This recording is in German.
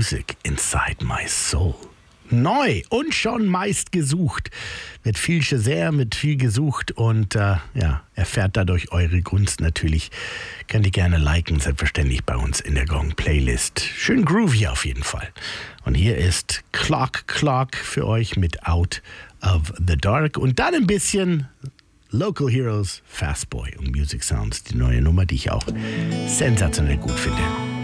Music inside my soul. Neu und schon meist gesucht. Mit viel Shazam, mit viel gesucht und erfährt dadurch eure Gunst natürlich. Könnt ihr gerne liken, selbstverständlich bei uns in der Gong-Playlist. Schön groovy auf jeden Fall. Und hier ist Clock Clock für euch mit Out of the Dark. Und dann ein bisschen Local Heroes, Fastboy und Music Sounds, die neue Nummer, die ich auch sensationell gut finde.